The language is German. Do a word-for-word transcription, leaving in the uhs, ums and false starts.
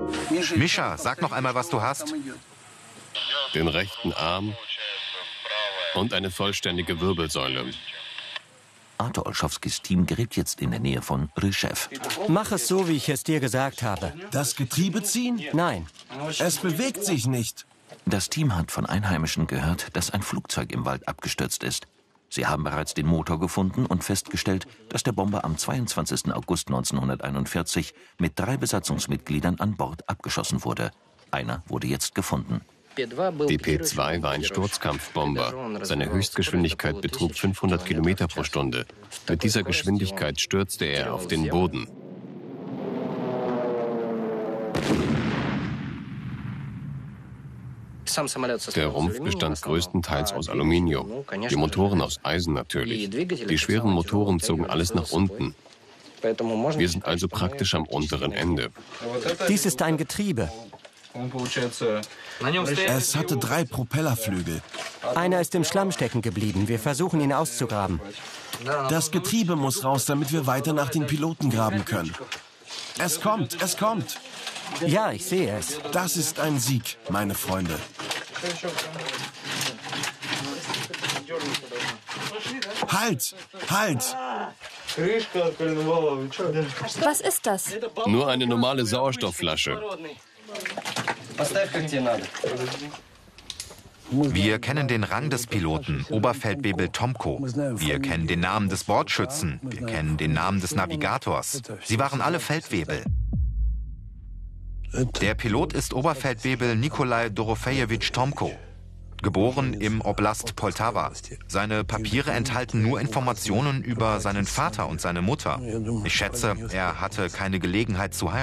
Mischa, sag noch einmal, was du hast. Den rechten Arm und eine vollständige Wirbelsäule. Arthur Olschowskis Team gräbt jetzt in der Nähe von Ryszew. Mach es so, wie ich es dir gesagt habe. Das Getriebe ziehen? Nein. Es bewegt sich nicht. Das Team hat von Einheimischen gehört, dass ein Flugzeug im Wald abgestürzt ist. Sie haben bereits den Motor gefunden und festgestellt, dass der Bomber am zweiundzwanzigsten August neunzehnhunderteinundvierzig mit drei Besatzungsmitgliedern an Bord abgeschossen wurde. Einer wurde jetzt gefunden. Die P zwei war ein Sturzkampfbomber. Seine Höchstgeschwindigkeit betrug fünfhundert Kilometer pro Stunde. Mit dieser Geschwindigkeit stürzte er auf den Boden. Der Rumpf bestand größtenteils aus Aluminium, die Motoren aus Eisen natürlich. Die schweren Motoren zogen alles nach unten. Wir sind also praktisch am unteren Ende. Dies ist ein Getriebe. Es hatte drei Propellerflügel. Einer ist im Schlamm stecken geblieben. Wir versuchen, ihn auszugraben. Das Getriebe muss raus, damit wir weiter nach den Piloten graben können. Es kommt, es kommt. Ja, ich sehe es. Das ist ein Sieg, meine Freunde. Halt! Halt! Was ist das? Nur eine normale Sauerstoffflasche. Wir kennen den Rang des Piloten, Oberfeldwebel Tomko. Wir kennen den Namen des Bordschützen. Wir kennen den Namen des Navigators. Sie waren alle Feldwebel. Der Pilot ist Oberfeldwebel Nikolai Dorofejewitsch Tomko, geboren im Oblast Poltawa. Seine Papiere enthalten nur Informationen über seinen Vater und seine Mutter. Ich schätze, er hatte keine Gelegenheit zu heiraten.